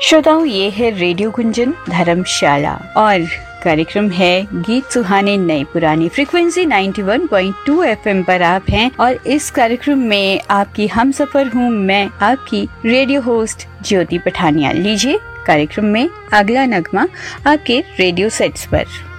श्रोताओं, ये है रेडियो गुंजन धर्मशाला और कार्यक्रम है गीत सुहाने नए पुरानी। फ्रीक्वेंसी 91.2 FM पर आप हैं और इस कार्यक्रम में आपकी हमसफर हूँ मैं, आपकी रेडियो होस्ट ज्योति पठानिया। लीजिए कार्यक्रम में अगला नगमा आपके रेडियो सेट्स पर।